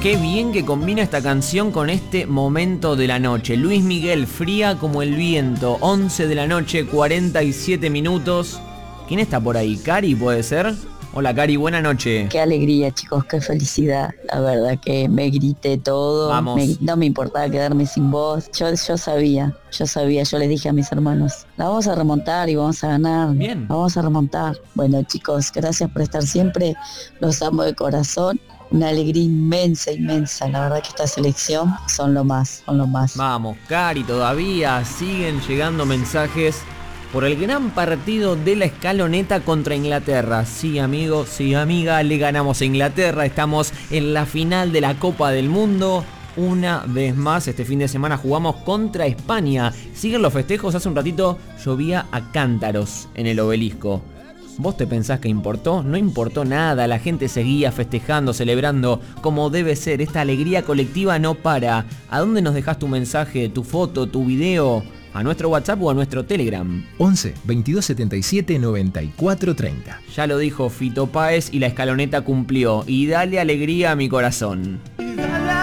Qué bien que combina esta canción con este momento de la noche. Luis Miguel, Fría como el viento, 11 de la noche, 47 minutos. ¿Quién está por ahí? ¿Cari puede ser? Hola Cari, buena noche. Qué alegría, chicos, qué felicidad. La verdad que me grité todo. Vamos. No me importaba quedarme sin voz. Yo sabía, yo les dije a mis hermanos, la vamos a remontar y vamos a ganar. Bien. La vamos a remontar. Bueno, chicos, gracias por estar siempre. Los amo de corazón. Una alegría inmensa, inmensa. La verdad que esta selección son lo más. Vamos, Cari, todavía siguen llegando mensajes por el gran partido de la Escaloneta contra Inglaterra. Sí, amigo, sí, amiga, le ganamos a Inglaterra. Estamos en la final de la Copa del Mundo. Una vez más, este fin de semana jugamos contra España. Siguen los festejos, hace un ratito llovía a cántaros en el Obelisco. ¿Vos te pensás que importó? No importó nada, la gente seguía festejando, celebrando como debe ser. Esta alegría colectiva no para. ¿A dónde nos dejás tu mensaje, tu foto, tu video? ¿A nuestro WhatsApp o a nuestro Telegram? 11 22 77 94 30. Ya lo dijo Fito Páez y la Escaloneta cumplió. Y dale alegría a mi corazón.